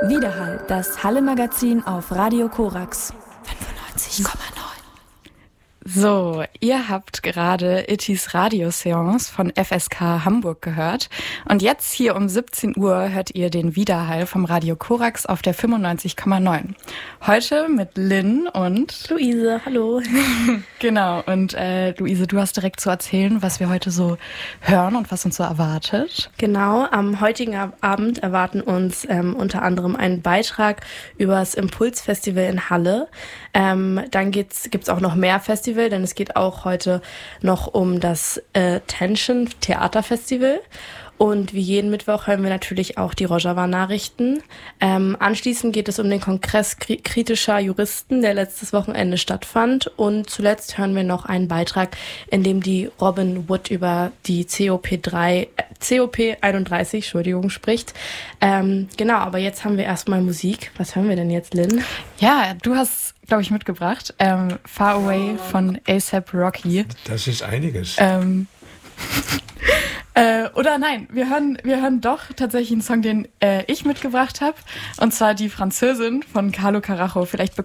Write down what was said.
Widerhall, das Halle-Magazin auf Radio Korax 95,9. So, ihr habt gerade Ittys Radioseance von FSK Hamburg gehört. Und jetzt hier um 17 Uhr hört ihr den Widerhall vom Radio Korax auf der 95,9. Heute mit Lynn und Luise, hallo. Genau, und Luise, du hast direkt zu erzählen, was wir heute so hören und was uns so erwartet. Genau, am heutigen Abend erwarten uns unter anderem einen Beitrag über das Impulsfestival in Halle. Dann gibt's auch noch mehr Festival, denn es geht auch heute noch um das Tension Theaterfestival. Und wie jeden Mittwoch hören wir natürlich auch die Rojava-Nachrichten. Anschließend geht es um den Kongress kritischer Juristen, der letztes Wochenende stattfand. Und zuletzt hören wir noch einen Beitrag, in dem die Robin Wood über die COP31, spricht. Genau, aber jetzt haben wir erstmal Musik. Was hören wir denn jetzt, Lynn? Ja, du hast, glaube ich, mitgebracht. Far Away von A$AP Rocky. Das ist einiges. Oder nein, wir hören doch tatsächlich einen Song, den ich mitgebracht habe. Und zwar die Französin von Carlo Carajo. Vielleicht